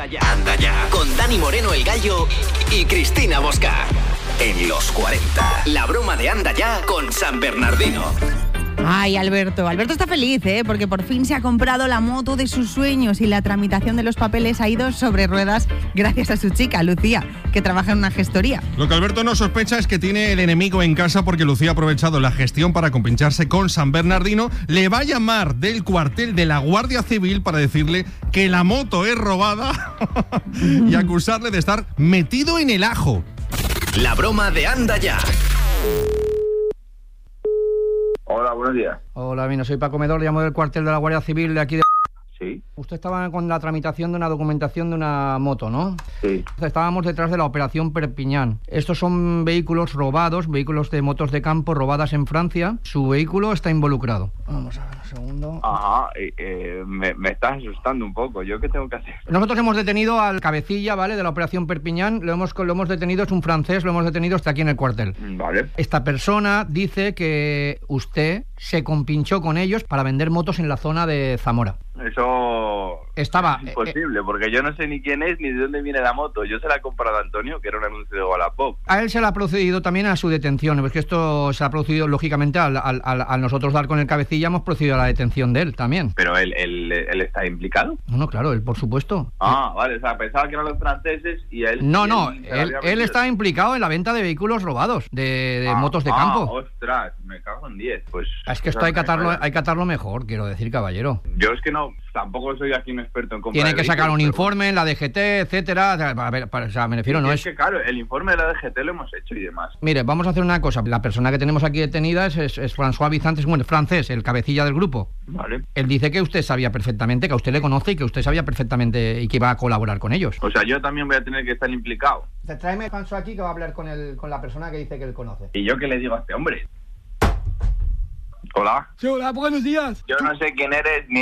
Anda ya. Con Dani Moreno el Gallo y Cristina Bosca. En los 40. La broma de Anda ya con San Bernardino. Ay, Alberto está feliz, porque por fin se ha comprado la moto de sus sueños y la tramitación de los papeles ha ido sobre ruedas gracias a su chica, Lucía, que trabaja en una gestoría. Lo que Alberto no sospecha es que tiene el enemigo en casa porque Lucía ha aprovechado la gestión para compincharse con San Bernardino. Le va a llamar del cuartel de la Guardia Civil para decirle que la moto es robada y acusarle de estar metido en el ajo. La broma de Anda ya. Hola, buenos días. Hola, mira, soy Paco Medor, llamo del cuartel de la Guardia Civil de aquí de... Sí. Usted estaba con la tramitación de una documentación de una moto, ¿no? Sí. Estábamos detrás de la operación Perpiñán. Estos son vehículos robados, vehículos de motos de campo robadas en Francia. Su vehículo está involucrado. Vamos a ver un segundo. Ajá, me estás asustando un poco. ¿Yo qué tengo que hacer? Nosotros hemos detenido al cabecilla, ¿vale?, de la operación Perpiñán. Lo hemos detenido, es un francés, lo hemos detenido hasta aquí en el cuartel. Vale. Esta persona dice que usted se compinchó con ellos para vender motos en la zona de Zamora. Eso Estaba... es imposible, porque yo no sé ni quién es ni de dónde viene la moto. Yo se la he comprado a Antonio, que era un anuncio de Wallapop. A él se le ha procedido también a su detención, porque esto se ha producido, lógicamente, al nosotros dar con el cabecilla, hemos procedido a la detención de él también. ¿Pero él está implicado? No, claro, él por supuesto. Ah, vale, o sea, pensaba que eran los franceses y él... No, él está implicado en la venta de vehículos robados, de motos de campo. Ostras, me cago en 10, pues... Es que esto hay que atarlo mejor, quiero decir, caballero. Yo es que no, tampoco soy aquí un experto en comprar. Tiene que sacar un pero... informe en la DGT, etcétera. A ver, o sea, me refiero, no es... que claro, el informe de la DGT lo hemos hecho y demás. Mire, vamos a hacer una cosa. La persona que tenemos aquí detenida es François Bizantes, bueno, francés, el cabecilla del grupo. Vale. Él dice que usted sabía perfectamente, que a usted le conoce y que usted sabía perfectamente y que iba a colaborar con ellos. O sea, yo también voy a tener que estar implicado. Tráeme François aquí, que va a hablar con la persona que dice que él conoce. ¿Y yo qué le digo a este hombre? Hola. Sí, hola, buenos días. Yo no sé quién eres ni